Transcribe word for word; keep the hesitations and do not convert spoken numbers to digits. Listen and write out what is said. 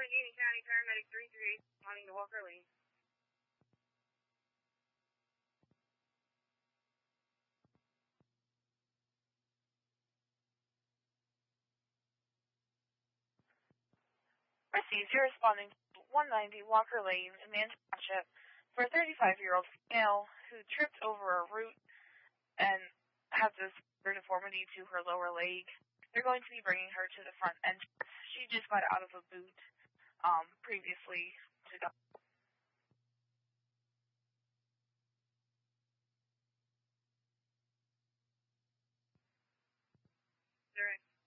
Allegheny County Paramedic three three eight responding to Walker Lane. Received, you're responding to one ninety Walker Lane in Mann Township for a thirty-five-year-old female who tripped over a root and has a severe deformity to her lower leg. They're going to be bringing her to the front entrance. She just got out of a boot um, previously to go. Direct.